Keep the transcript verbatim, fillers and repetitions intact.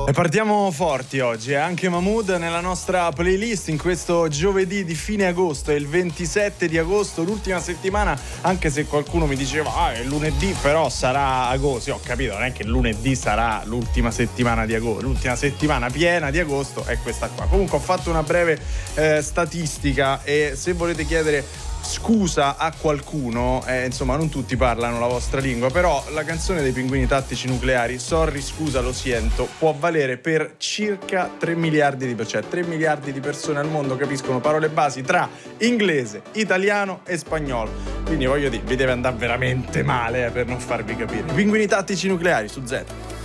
E partiamo forti oggi, eh? Anche Mahmood nella nostra playlist in questo giovedì di fine agosto, è il ventisette di agosto, l'ultima settimana, anche se qualcuno mi diceva ah è lunedì, però sarà agosto. Io ho capito, non è che lunedì sarà l'ultima settimana di agosto, l'ultima settimana piena di agosto è questa qua. Comunque ho fatto una breve eh, statistica e se volete chiedere scusa a qualcuno, eh, insomma non tutti parlano la vostra lingua, però la canzone dei Pinguini Tattici Nucleari, sorry, scusa, lo sento, può valere per circa tre miliardi di persone, cioè tre miliardi di persone al mondo capiscono parole basi tra inglese, italiano e spagnolo, quindi voglio dire, vi deve andare veramente male eh, per non farvi capire. Pinguini Tattici Nucleari su Z.